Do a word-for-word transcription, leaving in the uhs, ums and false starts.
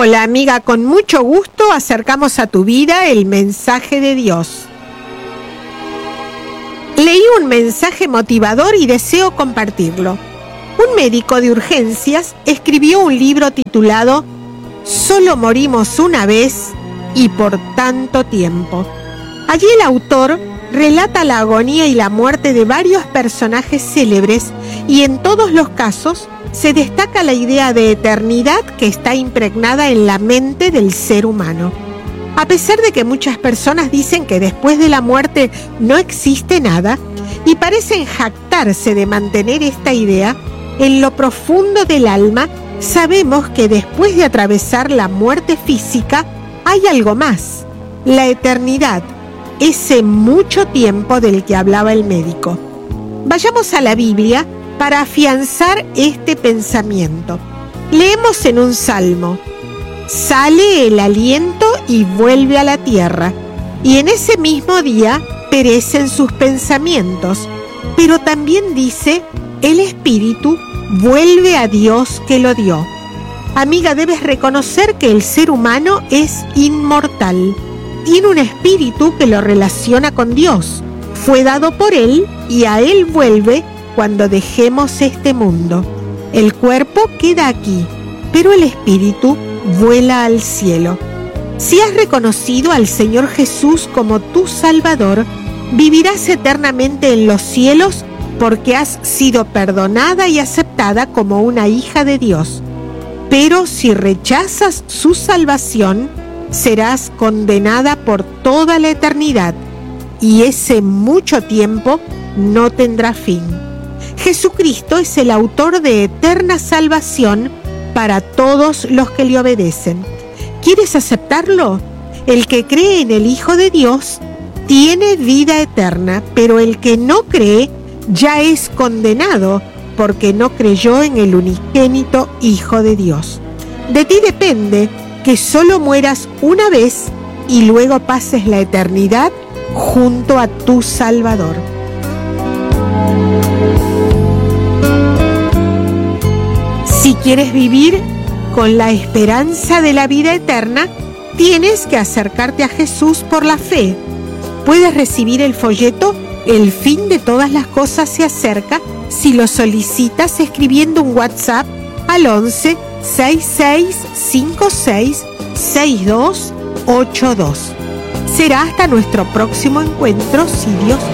Hola amiga, con mucho gusto acercamos a tu vida el mensaje de Dios. Leí un mensaje motivador y deseo compartirlo. Un médico de urgencias escribió un libro titulado Solo morimos una vez y por tanto tiempo. Allí el autor relata la agonía y la muerte de varios personajes célebres y en todos los casos se destaca la idea de eternidad que está impregnada en la mente del ser humano. A pesar de que muchas personas dicen que después de la muerte no existe nada y parecen jactarse de mantener esta idea, en lo profundo del alma sabemos que después de atravesar la muerte física hay algo más, la eternidad, ese mucho tiempo del que hablaba el médico. Vayamos a la Biblia para afianzar este pensamiento. Leemos en un salmo: sale el aliento y vuelve a la tierra, y en ese mismo día perecen sus pensamientos. Pero también dice, el espíritu vuelve a Dios que lo dio. Amiga, debes reconocer que el ser humano es inmortal. Tiene un espíritu que lo relaciona con Dios. Fue dado por Él y a Él vuelve cuando dejemos este mundo. El cuerpo queda aquí, pero el espíritu vuela al cielo. Si has reconocido al Señor Jesús como tu Salvador, vivirás eternamente en los cielos porque has sido perdonada y aceptada como una hija de Dios. Pero si rechazas su salvación, serás condenada por toda la eternidad y ese mucho tiempo no tendrá fin. Jesucristo es el autor de eterna salvación para todos los que le obedecen. ¿Quieres aceptarlo? El que cree en el Hijo de Dios tiene vida eterna, pero el que no cree ya es condenado porque no creyó en el unigénito Hijo de Dios. De ti depende que solo mueras una vez y luego pases la eternidad junto a tu Salvador. Si quieres vivir con la esperanza de la vida eterna, tienes que acercarte a Jesús por la fe. Puedes recibir el folleto El fin de todas las cosas se acerca si lo solicitas escribiendo un WhatsApp al once, sesenta y seis, cincuenta y seis, sesenta y dos ochenta y dos. Será hasta nuestro próximo encuentro, si Dios